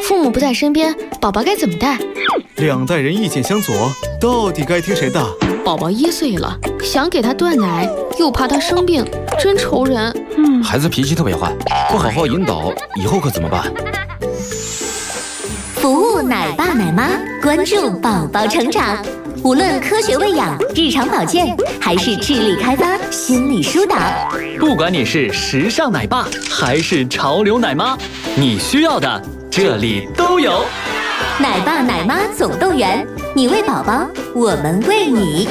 父母不在身边，宝宝该怎么带？ 两代人意见相左，到底该听谁的？ 宝宝1岁了，想给他断奶，又怕他生病，真愁人。 孩子脾气特别坏，不好好引导，以后可怎么办？ 服务奶爸奶妈，关注宝宝成长。无论科学喂养、日常保健，还是智力开发、心理疏导， 不管你是时尚奶爸还是潮流奶妈，你需要的这里都有。 奶爸奶妈总动员，你喂宝宝，我们喂你。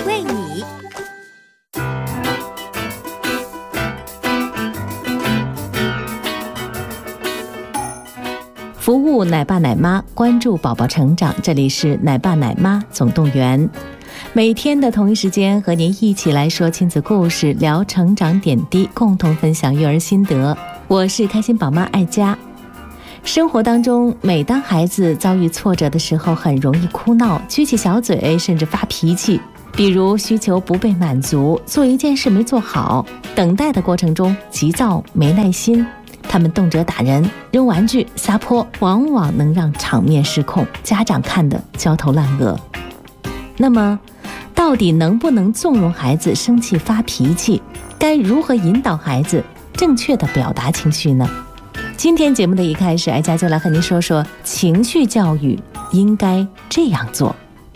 服务奶爸奶妈，关注宝宝成长，这里是奶爸奶妈总动员。每天的同一时间和您一起来说亲子故事，聊成长点滴，共同分享育儿心得。我是开心宝妈爱佳。生活当中，每当孩子遭遇挫折的时候，很容易哭闹，撅起小嘴，甚至发脾气。比如需求不被满足，做一件事没做好，等待的过程中急躁没耐心，他们动辄打人、扔玩具、撒泼，往往能让场面失控，家长看得焦头烂额。那么到底能不能纵容孩子生气发脾气？该如何引导孩子正确的表达情绪呢？今天节目的一开始，爱佳就来和您说说情绪教育应该这样做。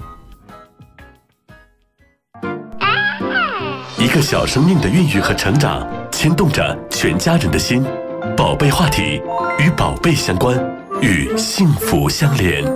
一个小生命的孕育和成长，牵动着全家人的心。宝贝话题，与宝贝相关，与幸福相连。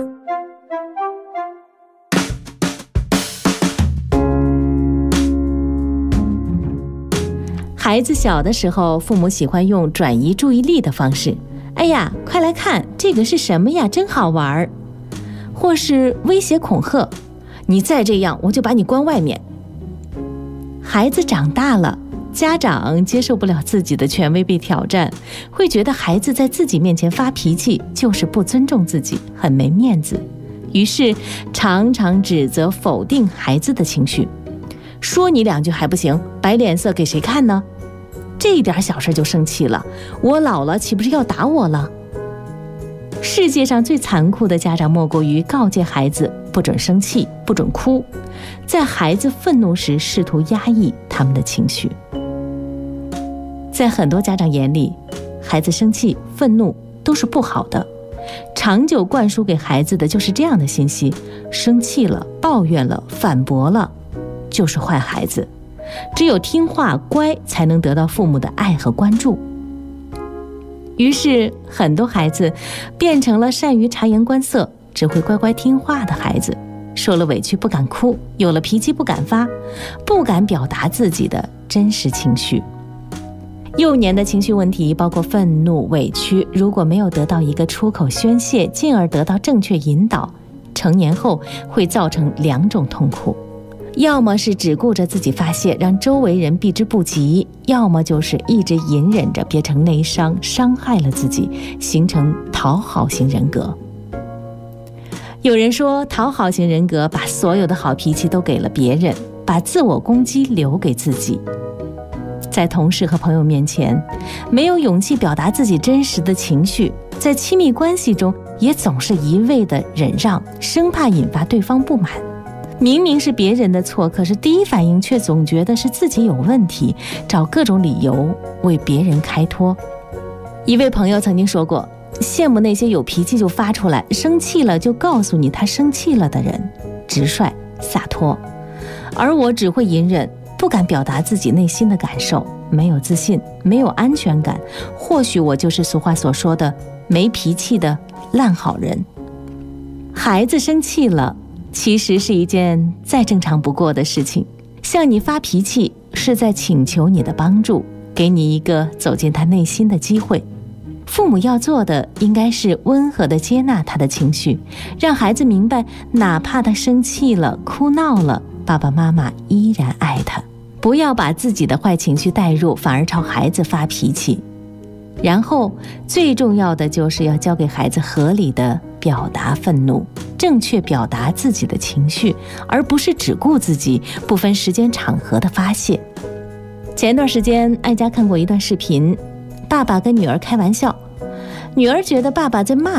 孩子小的时候，父母喜欢用转移注意力的方式，哎呀，快来看，这个是什么呀，真好玩。或是威胁恐吓，你再这样，我就把你关外面。孩子长大了，家长接受不了自己的权威被挑战，会觉得孩子在自己面前发脾气就是不尊重自己，很没面子，于是常常指责否定孩子的情绪，说你2句还不行，摆脸色给谁看呢？这一点小事就生气了，我老了岂不是要打我了？世界上最残酷的家长莫过于告诫孩子不准生气，不准哭，在孩子愤怒时试图压抑他们的情绪。在很多家长眼里，孩子生气、愤怒都是不好的，长久灌输给孩子的就是这样的信息：生气了、抱怨了、反驳了，就是坏孩子。只有听话乖才能得到父母的爱和关注。于是很多孩子变成了善于察言观色，只会乖乖听话的孩子，受了委屈不敢哭，有了脾气不敢发，不敢表达自己的真实情绪。幼年的情绪问题包括愤怒、委屈，如果没有得到一个出口宣泄，进而得到正确引导，成年后会造成2种痛苦，要么是只顾着自己发泄，让周围人避之不及，要么就是一直隐忍着，憋成内伤，伤害了自己，形成讨好型人格。有人说，讨好型人格把所有的好脾气都给了别人，把自我攻击留给自己。在同事和朋友面前，没有勇气表达自己真实的情绪，在亲密关系中也总是一味的忍让，生怕引发对方不满。明明是别人的错，可是第一反应却总觉得是自己有问题，找各种理由为别人开脱。一位朋友曾经说过，羡慕那些有脾气就发出来，生气了就告诉你他生气了的人，直率洒脱。而我只会隐忍，不敢表达自己内心的感受，没有自信，没有安全感，或许我就是俗话所说的没脾气的烂好人。孩子生气了，其实是一件再正常不过的事情，向你发脾气是在请求你的帮助，给你一个走进他内心的机会。父母要做的应该是温和地接纳他的情绪，让孩子明白，哪怕他生气了、哭闹了，爸爸妈妈依然爱他。不要把自己的坏情绪带入，反而朝孩子发脾气。然后最重要的就是要教给孩子合理的表达愤怒，正确表达自己的情绪，而不是只顾自己，不分时间场合的发泄。前段时间爱佳看过一段视频，爸爸跟女儿开玩笑，女儿觉得爸爸在骂她，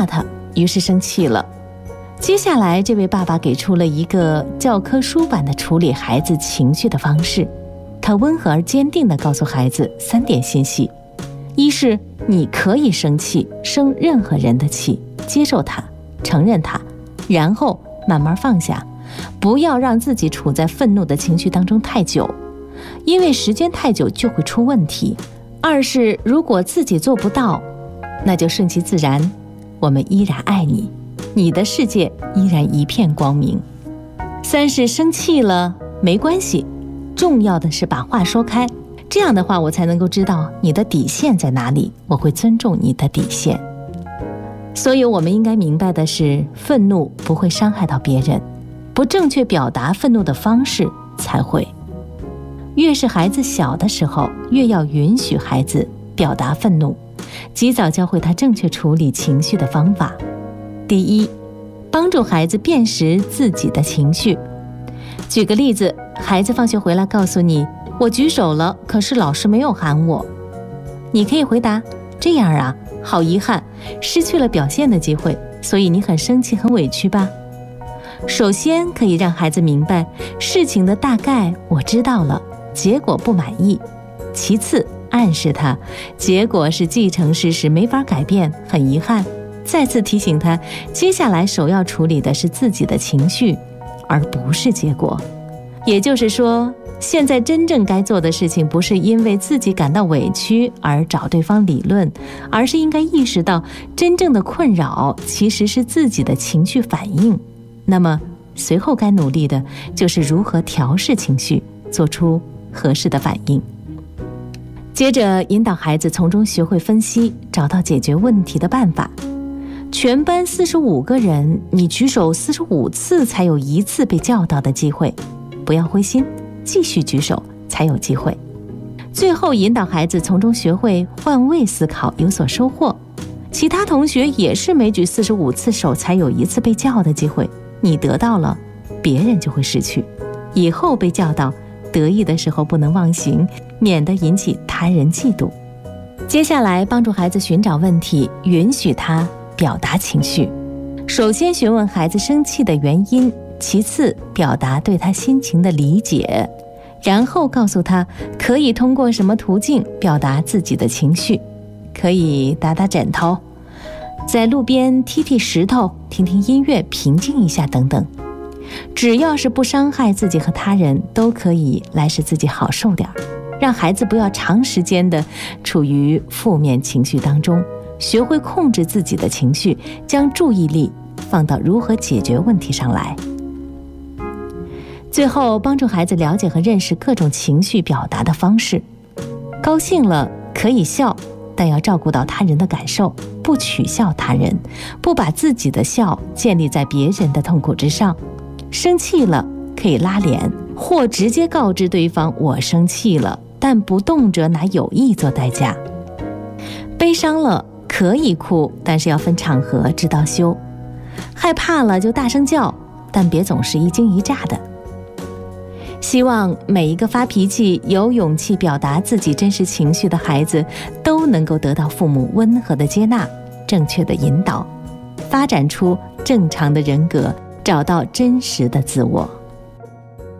于是生气了。接下来，这位爸爸给出了一个教科书般的处理孩子情绪的方式。他温和而坚定地告诉孩子3点信息：一是你可以生气，生任何人的气，接受它，承认它，然后慢慢放下，不要让自己处在愤怒的情绪当中太久，因为时间太久就会出问题。二是如果自己做不到，那就顺其自然，我们依然爱你，你的世界依然一片光明。三是生气了没关系，重要的是把话说开，这样的话我才能够知道你的底线在哪里，我会尊重你的底线。所以我们应该明白的是，愤怒不会伤害到别人，不正确表达愤怒的方式才会。越是孩子小的时候，越要允许孩子表达愤怒，及早教会他正确处理情绪的方法。第一，帮助孩子辨识自己的情绪。举个例子，孩子放学回来告诉你，我举手了，可是老师没有喊我。你可以回答，这样啊，好遗憾，失去了表现的机会，所以你很生气很委屈吧。首先可以让孩子明白事情的大概我知道了，结果不满意。其次暗示他结果是既成事实，没法改变，很遗憾。再次提醒他，接下来首要处理的是自己的情绪，而不是结果。也就是说，现在真正该做的事情不是因为自己感到委屈而找对方理论，而是应该意识到真正的困扰其实是自己的情绪反应。那么随后该努力的就是如何调试情绪，做出合适的反应。接着引导孩子从中学会分析，找到解决问题的办法。全班45个人，你举手45次才有1次被叫到的机会，不要灰心，继续举手才有机会。最后引导孩子从中学会换位思考，有所收获。其他同学也是每举45次手才有1次被叫的机会，你得到了，别人就会失去。以后被叫到，得意的时候不能忘形，免得引起他人嫉妒。接下来帮助孩子寻找问题，允许他表达情绪。首先询问孩子生气的原因，其次表达对他心情的理解，然后告诉他可以通过什么途径表达自己的情绪，可以打打枕头，在路边踢踢石头，听听音乐，平静一下等等。只要是不伤害自己和他人，都可以来使自己好受点，让孩子不要长时间的处于负面情绪当中，学会控制自己的情绪，将注意力放到如何解决问题上来。最后帮助孩子了解和认识各种情绪表达的方式。高兴了可以笑，但要照顾到他人的感受，不取笑他人，不把自己的笑建立在别人的痛苦之上。生气了可以拉脸，或直接告知对方我生气了，但不动辄拿有意做代价。悲伤了可以哭，但是要分场合，知道羞。害怕了就大声叫，但别总是一惊一乍的。希望每一个发脾气、有勇气表达自己真实情绪的孩子，都能够得到父母温和的接纳、正确的引导，发展出正常的人格，找到真实的自我。